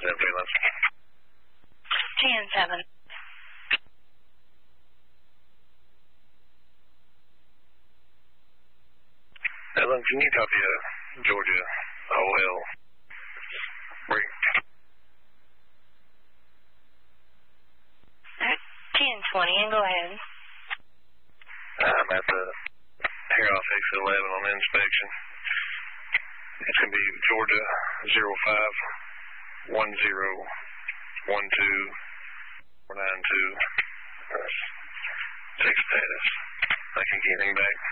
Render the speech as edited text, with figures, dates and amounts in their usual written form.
ambulance. 10-7. Ellen, can you copy Georgia OL? Break. 10-20, and go ahead. I'm at the hair office 11 on inspection. It's going to be Georgia 051012 492. Check status. I can get anything back.